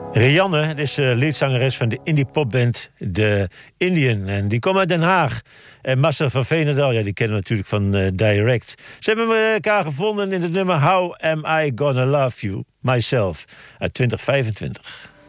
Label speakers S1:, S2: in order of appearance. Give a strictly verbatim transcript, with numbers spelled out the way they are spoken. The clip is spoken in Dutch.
S1: Rianne, dit is uh, leadzangeres van de indie popband The Indian. En die komt uit Den Haag. En Marcel van Veenendaal, ja, die kennen we natuurlijk van uh, Direct. Ze hebben elkaar gevonden in het nummer How Am I Gonna Love You Myself uit twintig vijfentwintig.